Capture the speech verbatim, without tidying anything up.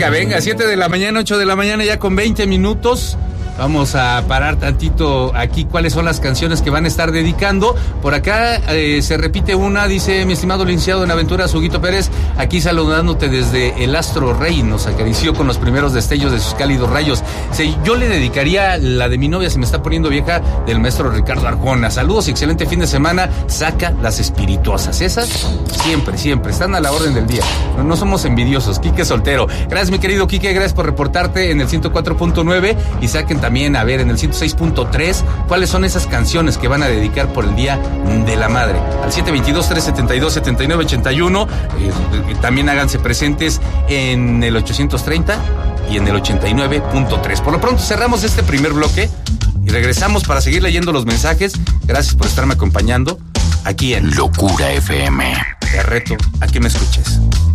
Venga, venga, siete de la mañana, ocho de la mañana, ya con veinte minutos. Vamos a parar tantito aquí cuáles son las canciones que van a estar dedicando. Por acá eh, se repite una, dice mi estimado licenciado en aventuras, Huguito Pérez, aquí saludándote desde el Astro Rey, nos acarició con los primeros destellos de sus cálidos rayos. Sí, yo le dedicaría la de mi novia se me está poniendo vieja, del maestro Ricardo Arjona. Saludos y excelente fin de semana. Saca las espirituosas, esas siempre, siempre, están a la orden del día. No, no somos envidiosos. Quique Soltero, gracias mi querido Quique, gracias por reportarte en el ciento cuatro punto nueve y saquen también, a ver, en el ciento seis punto tres, cuáles son esas canciones que van a dedicar por el Día de la Madre. Al siete veintidós, trescientos setenta y dos, setenta y nueve ochenta y uno, eh, también háganse presentes en el ochocientos treinta y en el ochenta y nueve punto tres. Por lo pronto cerramos este primer bloque y regresamos para seguir leyendo los mensajes. Gracias por estarme acompañando aquí en Locura F M. Te reto a que me escuches.